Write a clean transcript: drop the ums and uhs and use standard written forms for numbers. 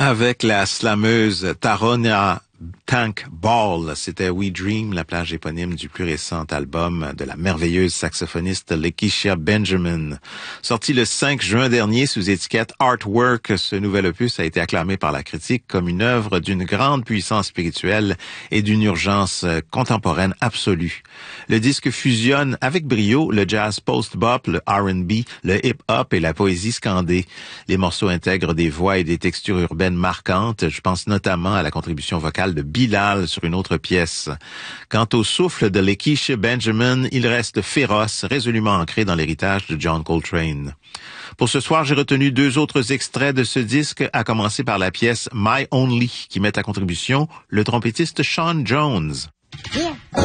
Avec la slameuse Tarona Tank Ball, c'était We Dream, la plage éponyme du plus récent album de la merveilleuse saxophoniste Lakecia Benjamin. Sorti le 5 juin dernier sous étiquette Artwork, ce nouvel opus a été acclamé par la critique comme une œuvre d'une grande puissance spirituelle et d'une urgence contemporaine absolue. Le disque fusionne avec brio le jazz post-bop, le R&B, le hip-hop et la poésie scandée. Les morceaux intègrent des voix et des textures urbaines marquantes. Je pense notamment à la contribution vocale de Bilal sur une autre pièce. Quant au souffle de Lakecia Benjamin, il reste féroce, résolument ancré dans l'héritage de John Coltrane. Pour ce soir, j'ai retenu 2 autres extraits de ce disque, à commencer par la pièce My Only, qui met à contribution le trompettiste Sean Jones.